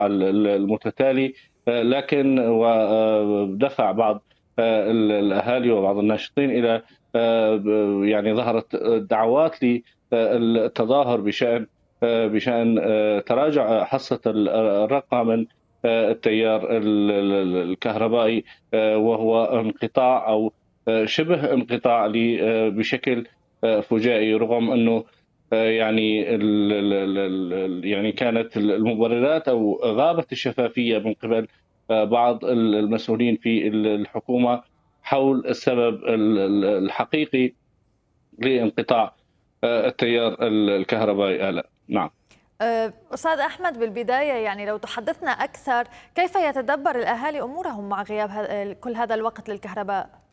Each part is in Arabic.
المتتالي، لكن ودفع بعض الأهالي وبعض الناشطين إلى يعني ظهرت دعوات للتظاهر بشأن تراجع حصة الرقة من التيار الكهربائي، وهو انقطاع أو شبه انقطاع بشكل فجائي، رغم أنه يعني يعني كانت المبررات أو غابت الشفافية من قبل بعض المسؤولين في الحكومة حول السبب الحقيقي لانقطاع التيار الكهربائي آلاء. نعم. أستاذ أحمد، بالبداية يعني لو تحدثنا أكثر، كيف يتدبر الأهالي أمورهم مع غياب كل هذا الوقت للكهرباء؟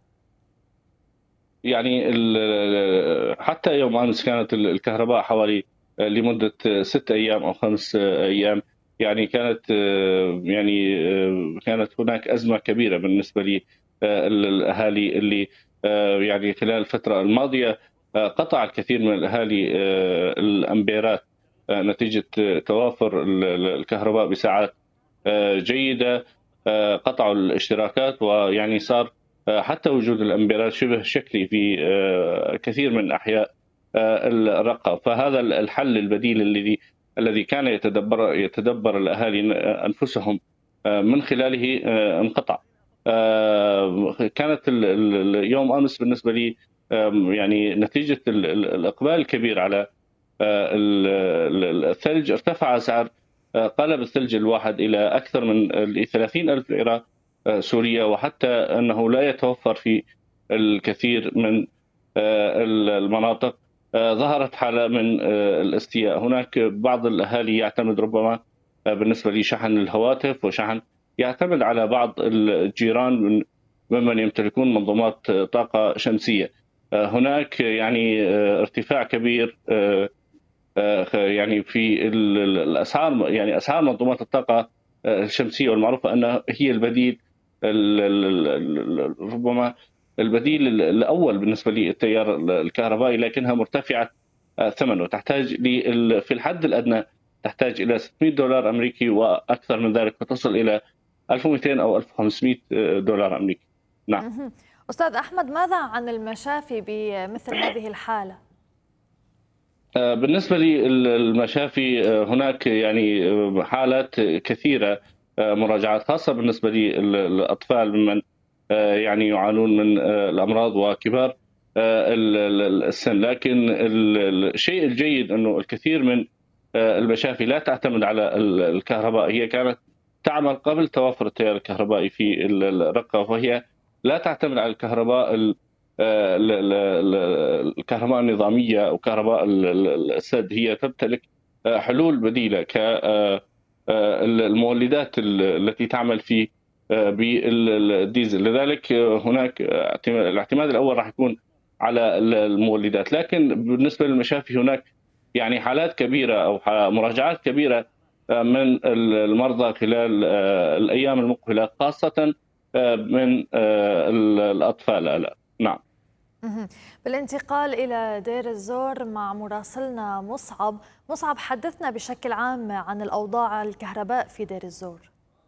يعني حتى يوم أمس كانت الكهرباء حوالي لمدة 6 أيام أو 5 أيام. يعني كانت هناك أزمة كبيرة بالنسبة للأهالي اللي يعني خلال الفترة الماضية قطع الكثير من الأهالي الأمبيرات نتيجة توافر الكهرباء بساعات جيدة. قطعوا الاشتراكات، ويعني صار حتى وجود الأمبيرات شبه شكلي في كثير من أحياء الرقة. فهذا الحل البديل الذي كان يتدبر الأهالي أنفسهم من خلاله انقطع. كانت يوم أمس بالنسبة لي يعني نتيجة الإقبال الكبير على الثلج، ارتفع سعر قلب الثلج الواحد إلى أكثر من 30 ألف ليرة سورية، وحتى أنه لا يتوفر في الكثير من المناطق. ظهرت حالة من الاستياء. هناك بعض الأهالي يعتمد ربما بالنسبة لشحن الهواتف وشحن، يعتمد على بعض الجيران ممن يمتلكون منظومات طاقة شمسية. هناك يعني ارتفاع كبير يعني في الأسعار، يعني أسعار منظومات الطاقة الشمسية، والمعروفة أنها هي البديل ربما البديل الأول بالنسبة للتيار الكهربائي، لكنها مرتفعة ثمن، وتحتاج في الحد الأدنى تحتاج إلى $600 أمريكي، وأكثر من ذلك فتصل إلى 1200 أو $1500 أمريكي. نعم. أستاذ أحمد، ماذا عن المشافي بمثل هذه الحالة؟ بالنسبة للمشافي هناك يعني حالات كثيرة مراجعات، خاصة بالنسبة للأطفال ممن يعني يعانون من الأمراض، وكبار السن. لكن الشيء الجيد أنه الكثير من المشافي لا تعتمد على الكهرباء. هي كانت تعمل قبل توافر التيار الكهربائي في الرقة، وهي لا تعتمد على الكهرباء الكهرباء النظامية أو كهرباء السد. هي تمتلك حلول بديلة كالمولدات التي تعمل في بالديزل. لذلك هناك الاعتماد الأول راح يكون على المولدات. لكن بالنسبة للمشافي هناك يعني حالات كبيرة أو مراجعات كبيرة من المرضى خلال الأيام المقبلة، خاصة من الأطفال. نعم. بالانتقال إلى دير الزور مع مراسلنا مصعب، حدثنا بشكل عام عن الأوضاع الكهرباء في دير الزور.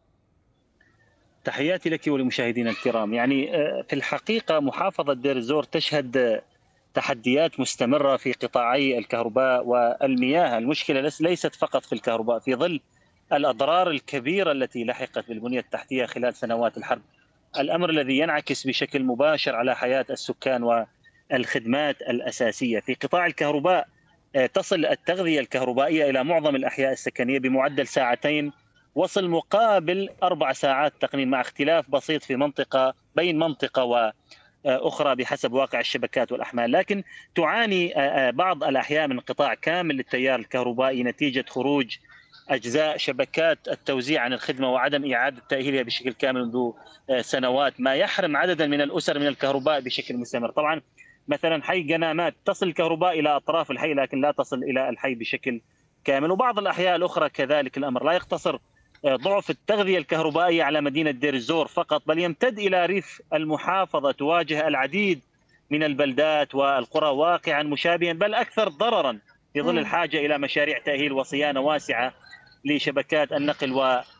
تحياتي لك ولمشاهدينا الكرام. يعني في الحقيقة محافظة دير الزور تشهد تحديات مستمرة في قطاعي الكهرباء والمياه. المشكلة ليست فقط في الكهرباء، في ظل الأضرار الكبيرة التي لحقت بالبنية التحتية خلال سنوات الحرب، الأمر الذي ينعكس بشكل مباشر على حياة السكان والخدمات الأساسية. في قطاع الكهرباء تصل التغذية الكهربائية إلى معظم الأحياء السكنية بمعدل ساعتين، وصل مقابل 4 ساعات تقنين، مع اختلاف بسيط في منطقة بين منطقة وأخرى بحسب واقع الشبكات والأحمال. لكن تعاني بعض الأحياء من انقطاع كامل للتيار الكهربائي نتيجة خروج أجزاء شبكات التوزيع عن الخدمة وعدم إعادة تأهيلها بشكل كامل منذ سنوات، ما يحرم عددا من الأسر من الكهرباء بشكل مستمر. طبعا مثلا حي قنامات تصل الكهرباء إلى أطراف الحي، لكن لا تصل إلى الحي بشكل كامل. وبعض الأحياء الأخرى كذلك الأمر. لا يقتصر ضعف التغذية الكهربائية على مدينة دير الزور فقط، بل يمتد إلى ريف المحافظة. تواجه العديد من البلدات والقرى واقعا مشابها بل أكثر ضررا، في ظل الحاجة إلى مشاريع تأهيل وصيانة واسعة لشبكات النقل